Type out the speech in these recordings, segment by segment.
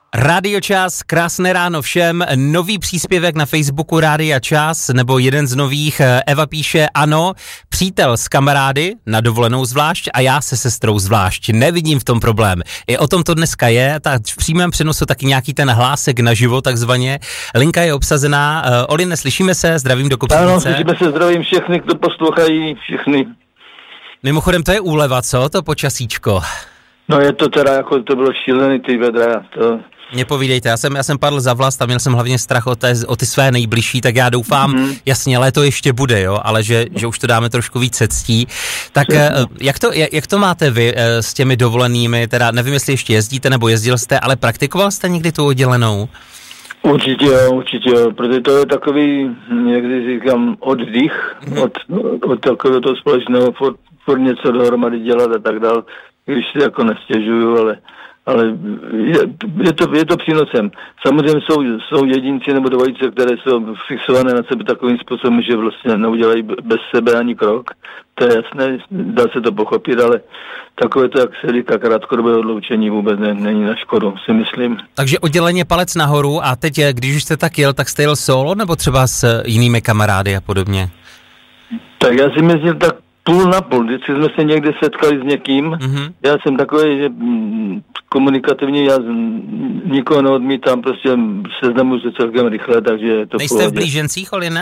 Rádio Čas, krásné ráno všem, nový příspěvek na Facebooku Rádia Čas, nebo jeden z nových, Eva píše, ano, přítel s kamarády, na dovolenou zvlášť a já se sestrou zvlášť, nevidím v tom problém. I o tom to dneska je, tak v přímém přenosu taky nějaký ten hlásek naživo takzvaně, linka je obsazená, Oline, slyšíme se, zdravím do Kopřivnice. Ano, slyšíme se, zdravím všechny, kdo poslouchají, všechny. Mimochodem to je úleva, co, to počasíčko? No je to teda, jako to bylo šílený, ty vedra, to... Nepovídejte, já jsem padl za vlast a měl jsem hlavně strach o ty své nejbližší, tak já doufám, jasně, léto ještě bude, jo, ale že už to dáme trošku více ctí. Tak jak to máte vy s těmi dovolenými, teda nevím, jestli ještě jezdíte nebo jezdil jste, ale praktikoval jste někdy tu oddělenou? Určitě jo, protože to je takový, jak říkám, oddych od takového toho společného, furt něco dohromady dělat a tak dál, když si jako nestěžuju, ale je to přínosem. Samozřejmě jsou jedinci nebo dvojice, které jsou fixované na sebe takovým způsobem, že vlastně neudělají bez sebe ani krok. To je jasné, dá se to pochopit, ale takové to, jak se říká, krátkodobé odloučení vůbec není na škodu, si myslím. Takže odděleně palec nahoru a teď, když už jste tak jel, tak jste jel solo nebo třeba s jinými kamarády a podobně? Tak já si myslím tak půl na půl, vždycky jsme se někde setkali s někým. Já jsem takový, že komunikativně já nikoho neodmítám, prostě seznamuji se celkem rychle, takže to nejste v blížencích, Oline?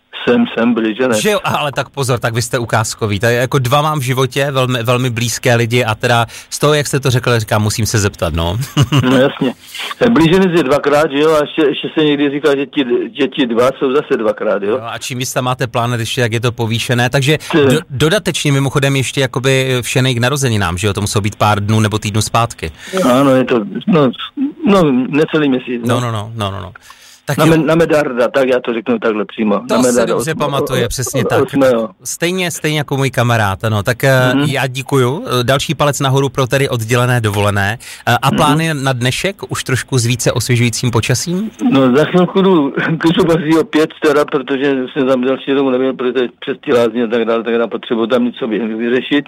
Jsem blíženec. Že jo, ale tak pozor, tak vy jste ukázkový. Tak jako dva mám v životě, velmi, velmi blízké lidi a teda z toho, jak jste to řekl, říkám, musím se zeptat, no. No jasně. Blíženec je dvakrát, že jo, a ještě se někdy říká, že ti dva jsou zase dvakrát, jo. No a čím vy tam máte plán, ještě jak je to povýšené, takže dodatečně mimochodem ještě jakoby všenej k narozeninám, že jo, to muselo být pár dnů nebo týdnů zpátky. Ano, je to, no necelý měsíc. No. Tak na Medarda, tak já to řeknu takhle přímo. To se dobře pamatuje, přesně tak. Stejně jako můj kamarád, ano. Tak já děkuju. Další palec nahoru pro tedy oddělené dovolené. A plány na dnešek už trošku s více osvěžujícím počasím? No za chvilku jdu k zubaři opět teda, protože jsem tam další domů nebyl, protože přes ty lázně a tak dále, tak já potřebuji tam něco vyřešit.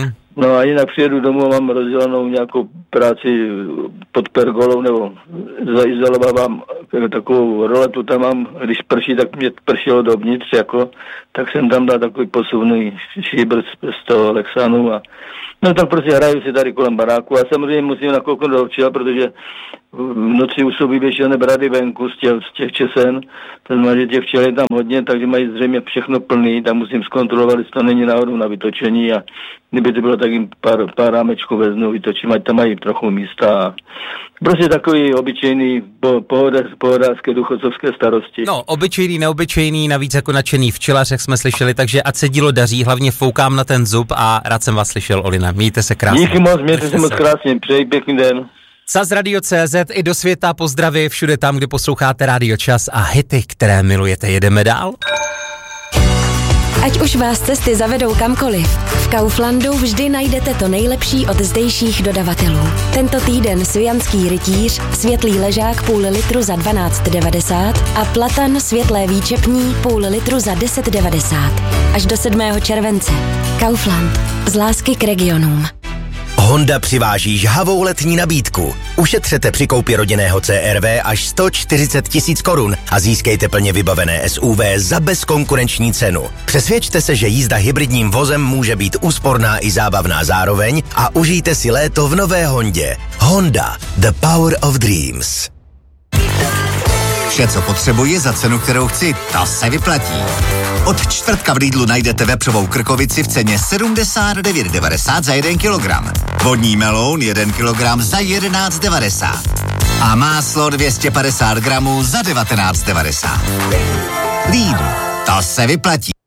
No a jinak přijedu domů a mám rozdělanou nějakou práci pod pergolou, nebo zaizolávám takovou roletu, tam mám, když prší, tak mě pršilo dovnitř, jako, tak jsem tam dal takový posuvný šíbr z toho Lexanu a no tak prostě hraju si tady kolem baráku a samozřejmě musím nakouknout do včel, protože v noci už jsou vyvěšené brady venku z těch česen, to znamená, že těch včel je tam hodně, takže mají zřejmě všechno plný, tam musím zkontrolovat, jestli to není náhodou na vytočení a kdyby to bylo tak jim pár rámečků veznu, vytočím, ať tam mají trochu místa. Prostě takový obyčejný pohodářské důchodcovské starosti. No, obyčejný, neobyčejný, navíc jako nadšený včelař, jak jsme slyšeli, takže ať se dílo daří, hlavně foukám na ten zub a rád jsem vás slyšel, Olina. Mějte se krásně. Díky moc, mějte se moc krásně, přeji pěkný den. Čas Radio.cz i do světa, pozdravy všude tam, kde posloucháte Radio Čas a hity, které milujete. Jedeme dál? Ať už vás cesty zavedou kamkoliv, v Kauflandu vždy najdete to nejlepší od zdejších dodavatelů. Tento týden Svijanský rytíř, světlý ležák půl litru za 12,90 a platan světlé výčepní půl litru za 10,90. Až do 7. července. Kaufland. Z lásky k regionům. Honda přiváží žhavou letní nabídku. Ušetřete při koupi rodinného CR-V až 140 000 korun a získejte plně vybavené SUV za bezkonkurenční cenu. Přesvědčte se, že jízda hybridním vozem může být úsporná i zábavná zároveň a užijte si léto v nové Hondě. Honda. The power of dreams. Vše, co potřebuji za cenu, kterou chci, to se vyplatí. Od čtvrtka v Lidlu najdete vepřovou krkovici v ceně 79,90 za 1 kilogram. Vodní meloun 1 kilogram za 11,90. A máslo 250 gramů za 19,90. Lidl, to se vyplatí.